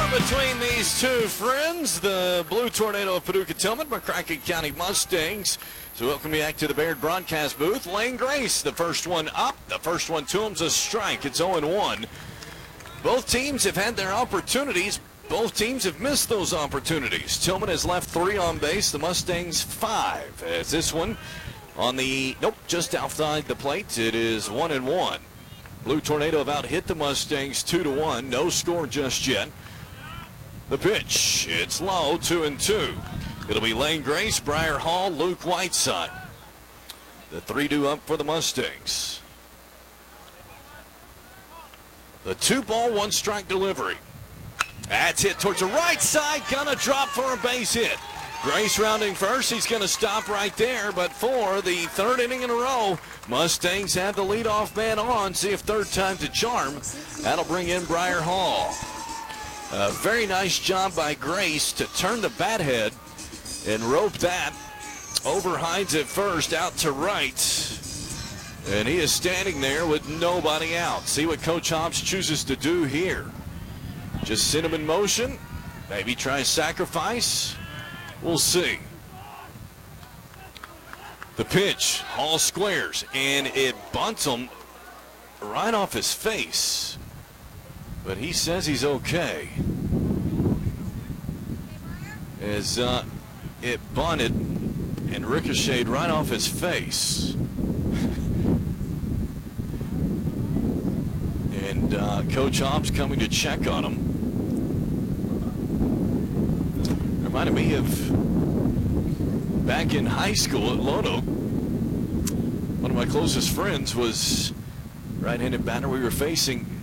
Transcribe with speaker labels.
Speaker 1: Between these two friends, the Blue Tornado of Paducah-Tillman, McCracken County Mustangs. So welcome you back to the Baird broadcast booth. Lane Grace, the first one up. The first one to him's a strike. It's 0-1. Both teams have had their opportunities. Both teams have missed those opportunities. Tillman has left 3 on base. The Mustangs 5. As this one on the, just outside the plate. It is 1-1. Blue Tornado have out-hit the Mustangs 2-1. No score just yet. The pitch, it's low, 2-2. It'll be Lane Grace, Briar Hall, Luke Whiteside. The 3-2 up for the Mustangs. The 2-ball, 1-strike delivery. That's hit towards the right side, gonna drop for a base hit. Grace rounding first, he's gonna stop right there, but for the 3rd inning in a row, Mustangs have the leadoff man on. See if 3rd time's a charm. That'll bring in Briar Hall. A very nice job by Grace to turn the bat head and rope that over Hines at first, out to right. And he is standing there with nobody out. See what Coach Hobbs chooses to do here. Just send him in motion. Maybe try sacrifice. We'll see. The pitch, Hall squares, and it bunts him right off his face. But he says he's okay. As it bunted and ricocheted right off his face. And Coach Hobbs coming to check on him. Reminded me of back in high school at Lono. One of my closest friends was right-handed batter we were facing